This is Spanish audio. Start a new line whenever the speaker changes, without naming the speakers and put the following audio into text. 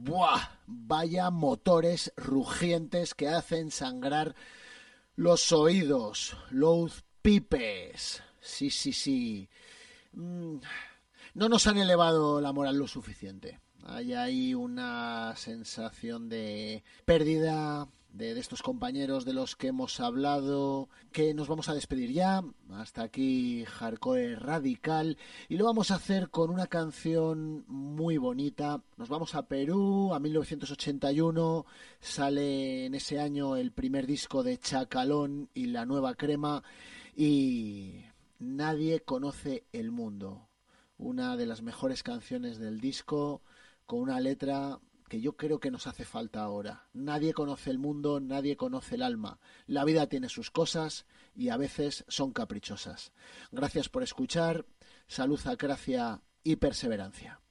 ¡buah! Vaya motores rugientes que hacen sangrar los oídos. Los pipes. Sí, sí, sí. No nos han elevado la moral lo suficiente. Hay ahí una sensación de pérdida de estos compañeros de los que hemos hablado, que nos vamos a despedir ya. Hasta aquí Hardcore Radical, y lo vamos a hacer con una canción muy bonita. Nos vamos a Perú, a 1981. Sale en ese año el primer disco de Chacalón y La Nueva Crema, y Nadie conoce el mundo. Una de las mejores canciones del disco, con una letra que yo creo que nos hace falta ahora. Nadie conoce el mundo, nadie conoce el alma. La vida tiene sus cosas y a veces son caprichosas. Gracias por escuchar. Salud, acracia y perseverancia.